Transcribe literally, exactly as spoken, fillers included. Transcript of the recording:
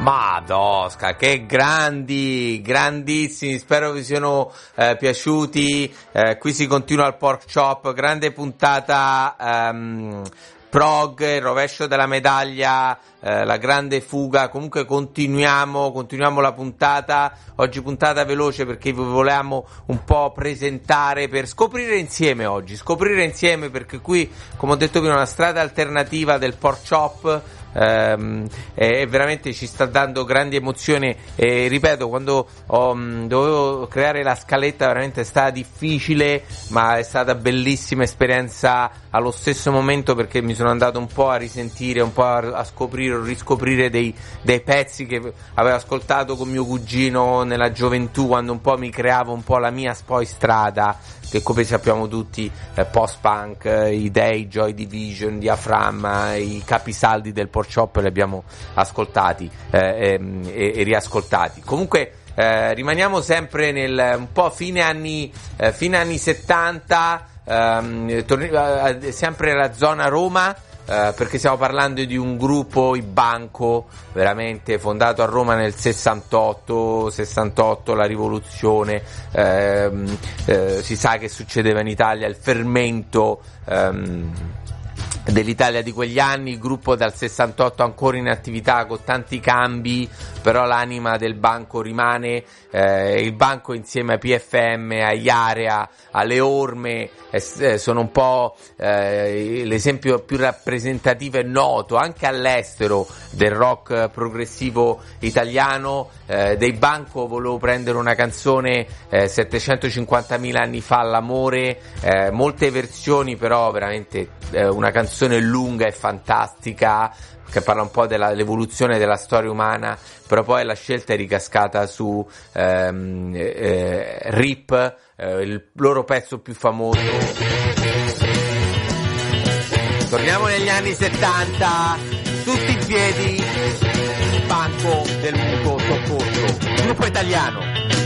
Madosca, che grandi, grandissimi, spero vi siano eh, piaciuti. Eh, qui si continua al Pork Chop, grande puntata ehm, prog, il rovescio della medaglia, eh, la grande fuga. Comunque continuiamo, continuiamo la puntata. Oggi puntata veloce perché vi volevamo un po' presentare per scoprire insieme oggi, scoprire insieme perché qui, come ho detto prima, una strada alternativa del Pork Chop. Ehm, e veramente ci sta dando grandi emozioni e ripeto, quando ho, mh, dovevo creare la scaletta veramente è stata difficile, ma è stata bellissima esperienza allo stesso momento, perché mi sono andato un po' a risentire, un po' a, a scoprire o riscoprire dei, dei pezzi che avevo ascoltato con mio cugino nella gioventù, quando un po' mi creavo un po' la mia poi strada, che come sappiamo tutti eh, post-punk, eh, i Day, Joy Division, Diaframma, i capisaldi del Pork Chop li abbiamo ascoltati eh, e, e riascoltati. Comunque eh, rimaniamo sempre nel un po' fine anni eh, fine anni settanta, ehm, torni, eh, sempre nella zona Roma. Uh, perché stiamo parlando di un gruppo, i Banco, veramente fondato a Roma nel sessantotto, sessantotto, la rivoluzione, ehm, eh, si sa che succedeva in Italia, il fermento ehm, dell'Italia di quegli anni. Il gruppo dal sessantotto ancora in attività con tanti cambi, però l'anima del Banco rimane. Eh, il Banco insieme a P F M, a Iarea, alle Orme eh, sono un po' eh, l'esempio più rappresentativo e noto anche all'estero del rock progressivo italiano. Eh, dei Banco volevo prendere una canzone eh, settecentocinquantamila anni fa, l'amore, eh, molte versioni, però veramente eh, una canzone lunga e fantastica che parla un po' dell'evoluzione della storia umana, però poi la scelta è ricascata su ehm, eh, Rip, eh, il loro pezzo più famoso. Torniamo negli anni settanta, tutti in piedi, Banco del mutuo soccorso, gruppo italiano.